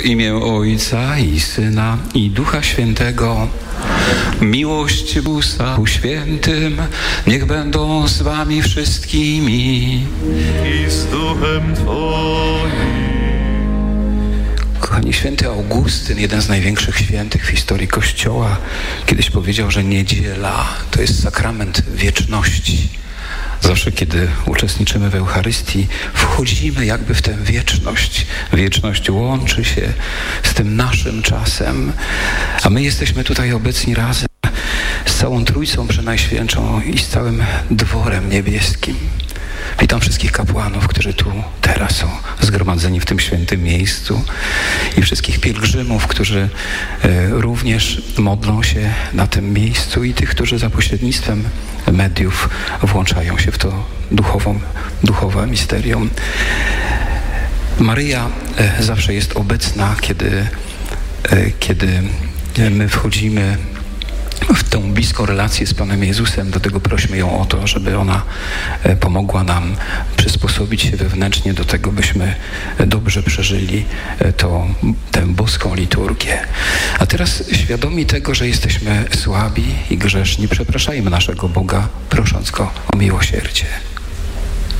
W imię Ojca i Syna i Ducha Świętego. Miłość Boga ku świętym, niech będą z wami wszystkimi. I z duchem Twoim. Kochani, święty Augustyn, jeden z największych świętych w historii Kościoła, kiedyś powiedział, że niedziela to jest sakrament wieczności. Zawsze, kiedy uczestniczymy w Eucharystii, wchodzimy jakby w tę wieczność. Wieczność łączy się z tym naszym czasem, a my jesteśmy tutaj obecni razem z całą Trójcą Przenajświętszą i z całym dworem niebieskim. Witam wszystkich kapłanów, którzy tu teraz są zgromadzeni w tym świętym miejscu i wszystkich pielgrzymów, którzy również modlą się na tym miejscu i tych, którzy za pośrednictwem mediów włączają się w to duchowe misterium. Maryja zawsze jest obecna, kiedy my wchodzimy w tą bliską relację z Panem Jezusem. Dlatego prośmy ją o to, żeby ona pomogła nam przysposobić się wewnętrznie do tego, byśmy dobrze przeżyli tę boską liturgię. A teraz świadomi tego, że jesteśmy słabi i grzeszni, przepraszajmy naszego Boga, prosząc Go o miłosierdzie.